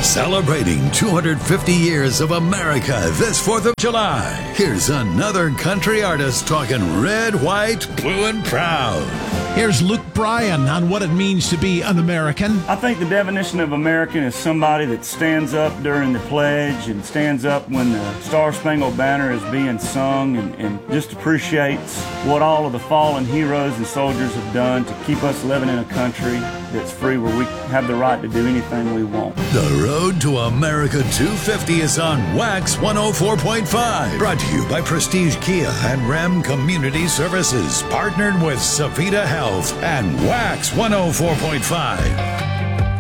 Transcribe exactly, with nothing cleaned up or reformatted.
Celebrating two hundred fifty years of America this fourth of July. Here's another country artist talking red, white, blue, and proud. Here's Luke Bryan on what it means to be an American. I think the definition of American is somebody that stands up during the pledge and stands up when the Star-Spangled Banner is being sung and, and just appreciates what all of the fallen heroes and soldiers have done to keep us living in a country that's free, where we have the right to do anything we want. The Road to America two fifty is on Wax one oh four point five. Brought to you by Prestige Kia and Ram Community Services. Partnered with Savita Health and Wax one oh four point five.